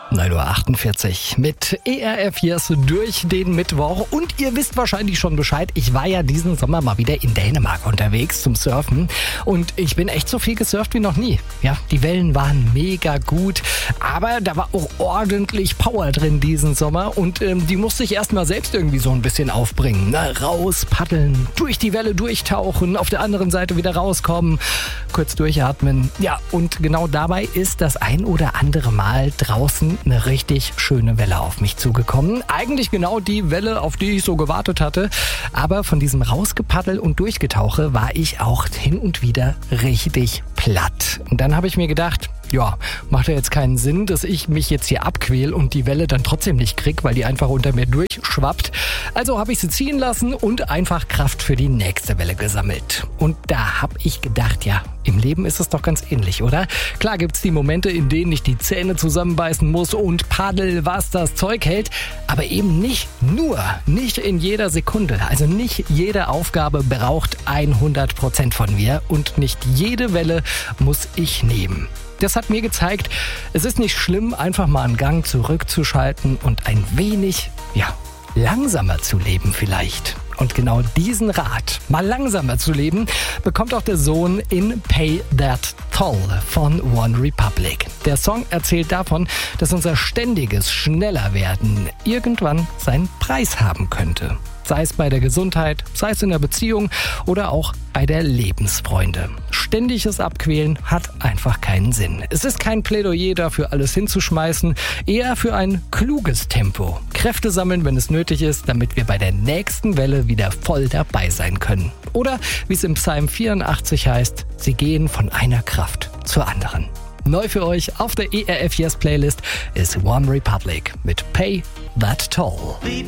9:48 Uhr mit ERF Yes durch den Mittwoch. Und ihr wisst wahrscheinlich schon Bescheid, ich war ja diesen Sommer mal wieder in Dänemark unterwegs zum Surfen. Und ich bin echt so viel gesurft wie noch nie. Ja, die Wellen waren mega gut, aber da war auch ordentlich Power drin diesen Sommer. Und die musste ich erstmal selbst irgendwie so ein bisschen aufbringen. Na, raus, paddeln, durch die Welle durchtauchen, auf der anderen Seite wieder rauskommen, kurz durchatmen. Ja, und genau dabei ist das ein oder andere Mal draußen eine richtig schöne Welle auf mich zugekommen. Eigentlich genau die Welle, auf die ich so gewartet hatte. Aber von diesem Rausgepaddel und Durchgetauche war ich auch hin und wieder richtig platt. Und dann habe ich mir gedacht, ja, macht ja jetzt keinen Sinn, dass ich mich jetzt hier abquäle und die Welle dann trotzdem nicht krieg, weil die einfach unter mir durchschwappt. Also habe ich sie ziehen lassen und einfach Kraft für die nächste Welle gesammelt. Und da habe ich gedacht, ja, im Leben ist es doch ganz ähnlich, oder? Klar gibt's die Momente, in denen ich die Zähne zusammenbeißen muss und paddel, was das Zeug hält. Aber eben nicht in jeder Sekunde. Also nicht jede Aufgabe braucht 100% von mir und nicht jede Welle muss ich nehmen. Das hat mir gezeigt, es ist nicht schlimm, einfach mal einen Gang zurückzuschalten und ein wenig, langsamer zu leben vielleicht. Und genau diesen Rat, mal langsamer zu leben, bekommt auch der Sohn in Pay That Toll von OneRepublic. Der Song erzählt davon, dass unser ständiges Schnellerwerden irgendwann seinen Preis haben könnte. Sei es bei der Gesundheit, sei es in der Beziehung oder auch bei der Lebensfreude. Ständiges Abquälen hat einfach keinen Sinn. Es ist kein Plädoyer dafür, alles hinzuschmeißen, eher für ein kluges Tempo. Kräfte sammeln, wenn es nötig ist, damit wir bei der nächsten Welle wieder voll dabei sein können. Oder, wie es im Psalm 84 heißt, sie gehen von einer Kraft zur anderen. Neu für euch auf der ERF Yes Playlist ist OneRepublic mit Pay That Toll.